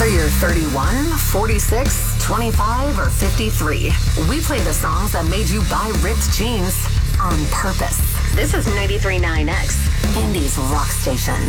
Whether you're 31, 46, 25, or 53, we play the songs that made you buy ripped jeans on purpose. This is 93.9X, Indy's rock station.